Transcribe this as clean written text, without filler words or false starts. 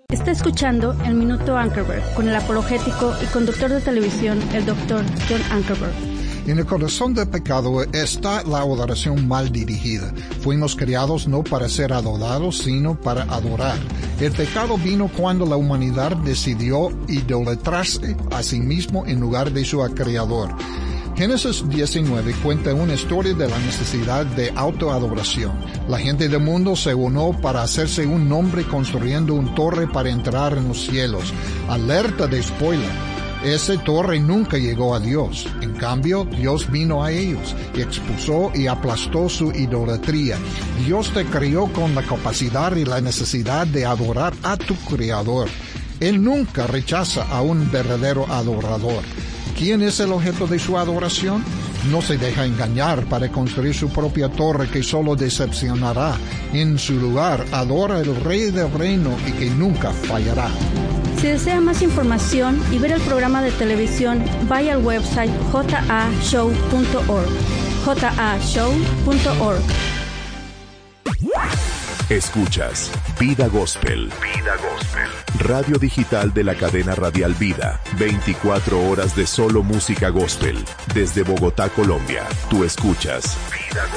Está escuchando El Minuto Ankerberg con el apologético y conductor de televisión, el Dr. John Ankerberg. En el corazón del pecado está la adoración mal dirigida. Fuimos creados no para ser adorados, sino para adorar. El pecado vino cuando la humanidad decidió idolatrarse a sí mismo en lugar de su Creador. Génesis 19 cuenta una historia de la necesidad de autoadoración. La gente del mundo se unió para hacerse un nombre construyendo una torre para entrar en los cielos. Alerta de spoiler. Esa torre nunca llegó a Dios. En cambio, Dios vino a ellos y expulsó y aplastó su idolatría. Dios te creó con la capacidad y la necesidad de adorar a tu Creador. Él nunca rechaza a un verdadero adorador. ¿Quién es el objeto de su adoración? No se deja engañar para construir su propia torre que solo decepcionará. En su lugar, adora al Rey del Reino y que nunca fallará. Si desea más información y ver el programa de televisión, vaya al website jashow.org. jashow.org. Escuchas Vida Gospel. Vida Gospel. Radio digital de la cadena radial Vida. 24 horas de solo música gospel. Desde Bogotá, Colombia. Tú escuchas Vida Gospel.